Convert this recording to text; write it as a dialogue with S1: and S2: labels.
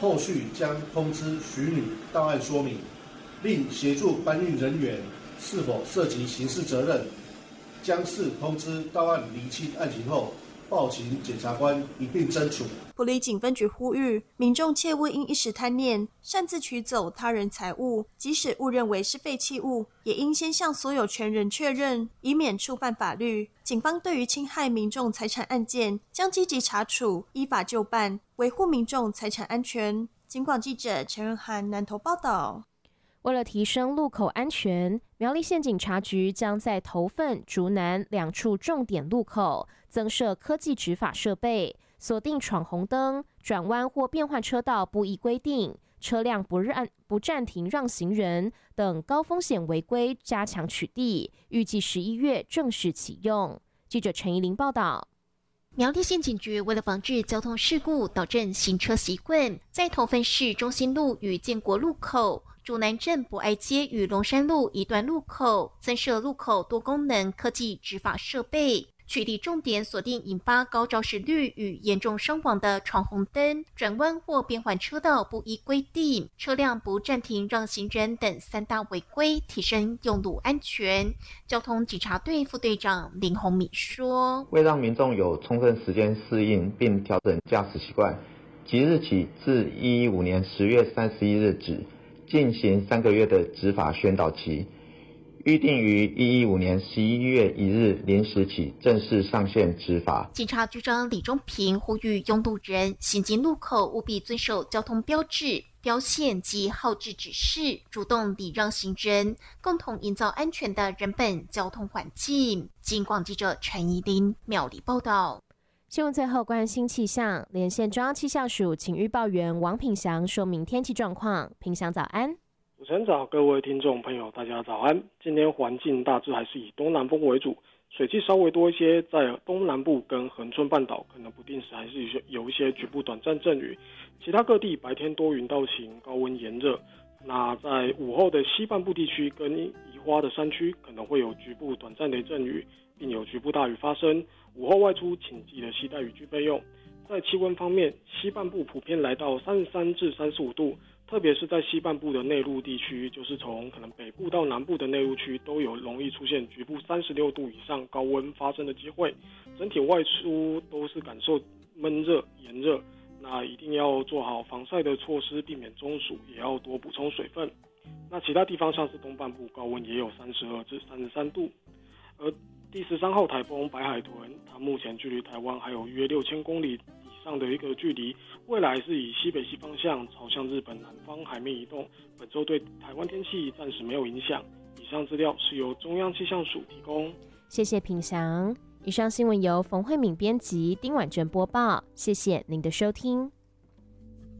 S1: 后续将通知徐女到案说明，另协助搬运人员是否涉及刑事责任，将视通知到案厘清案情后，报请检察官一并侦处。
S2: 埔里警分局呼吁民众切勿因一时贪念擅自取走他人财物，即使误认为是废弃物，也应先向所有权人确认，以免触犯法律。警方对于侵害民众财产案件将积极查处，依法就办，维护民众财产安全。警广记者陈仁涵南投报道。
S3: 为了提升路口安全，苗栗县警察局将在头份、竹南2处重点路口增设科技执法设备，锁定闯红灯、转弯或变换车道不依规定、车辆不暂停让行人等高风险违规，加强取缔。预计11月正式启用。记者陈怡玲报道。
S4: 苗栗县警局为了防治交通事故，导正行车习惯，在头份市中心路与建国路口、竹南镇博爱街与龙山路一段路口增设路口多功能科技执法设备，取缔重点锁定引发高肇事率与严重伤亡的闯红灯、转弯或变换车道不依规定、车辆不暂停让行人等3大违规，提升用路安全。交通警察队副队长林宏敏说：
S5: 为让民众有充分时间适应并调整驾驶习惯，即日起至115年10月31日止进行3个月的执法宣导期，预定于115年11月1日0时起正式上线执法。
S4: 警察局长李中平呼吁拥路人行经路口务必遵守交通标志、标线及号志指示，主动礼让行人，共同营造安全的人本交通环境。警广记者陈怡琳苗栗报道。
S3: 新闻最后关心气象，连线中央气象署请预报员王品祥说明天气状况。品祥早安。
S6: 主持人早，各位听众朋友大家早安。今天环境大致还是以东南风为主，水汽稍微多一些，在东南部跟恒春半岛可能不定时还是有一些局部短暂阵雨，其他各地白天多云到晴，高温炎热。那在午后的西半部地区跟宜花的山区可能会有局部短暂的阵雨，并有局部大雨发生。午后外出请记得携带雨具备用。在气温方面，西半部普遍来到33至35度，特别是在西半部的内陆地区，就是从可能北部到南部的内陆区都有容易出现局部36度以上高温发生的机会。整体外出都是感受闷热炎热，那一定要做好防晒的措施，避免中暑，也要多补充水分。那其他地方像是东半部高温也有32至33度。而第13号台风白海豚，它目前距离台湾还有约6000公里以上的一个距离，未来是以西北西方向朝向日本南方海面移动，本周对台湾天气暂时没有影响。以上资料是由中央气象署提供。
S3: 谢谢品祥。以上新闻由冯慧敏编辑，丁婉珍播报。谢谢您的收听。